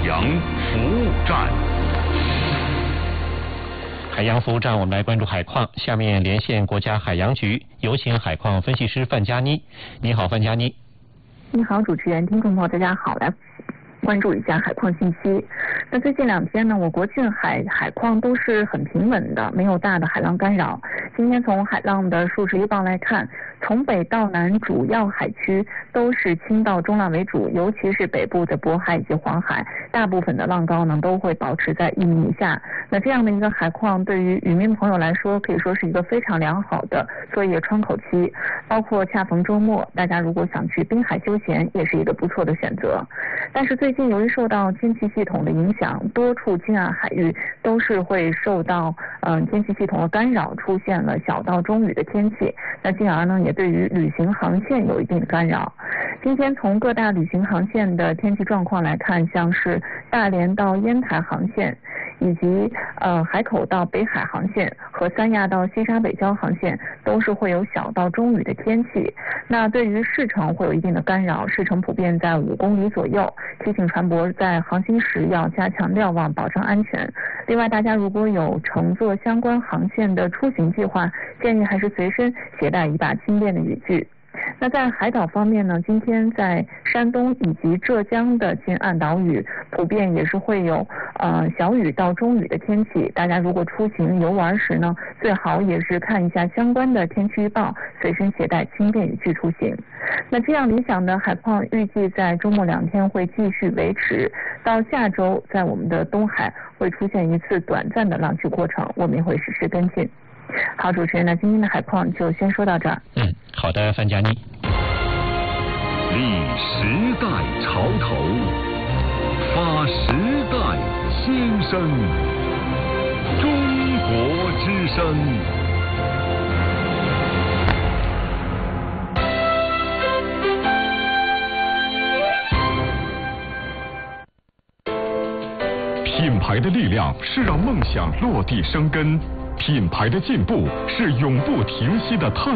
洋服务站。 海洋服务站，我们来关注海况。下面连线国家海洋局，有请海况分析师范佳妮。你好，范佳妮。 你好，主持人，听众朋友，大家好，来关注一下海况信息。那最近2天呢，我国近海况都是很平稳的，没有大的海浪干扰。今天从海浪的数值预报来看，从北到南主要海区都是轻到中浪为主，尤其是北部的渤海以及黄海，大部分的浪高呢都会保持在1米以下。那这样的一个海况，对于渔民朋友来说，可以说是一个非常良好的作业窗口期。包括恰逢周末，大家如果想去滨海休闲，也是一个不错的选择。但是最近由于受到天气系统的影响，多处近岸海域都是会受到天气系统的干扰，出现了小到中雨的天气，那进而呢也对于旅行航线有一定的干扰。今天从各大旅行航线的天气状况来看，像是大连到烟台航线，以及海口到北海航线和三亚到西沙北礁航线都是会有小到中雨的天气。那对于市程会有一定的干扰，市程普遍在5公里左右，提醒船舶在航行时要加强瞭望，保障安全。另外，大家如果有乘坐相关航线的出行计划，建议还是随身携带一把轻便的雨具。那在海岛方面呢，今天在山东以及浙江的近岸岛屿普遍也是会有小雨到中雨的天气。大家如果出行游玩时呢，最好也是看一下相关的天气预报，随身携带轻便雨具出行。那这样理想的海况预计在周末2天会继续维持，到下周在我们的东海会出现一次短暂的浪区过程，我们也会实时跟进。好，主持人，那今天的海况就先说到这儿。 好的，范佳妮。 立时代潮头，发时代新声，中国之声。品牌的力量是让梦想落地生根，品牌的进步是永不停息的探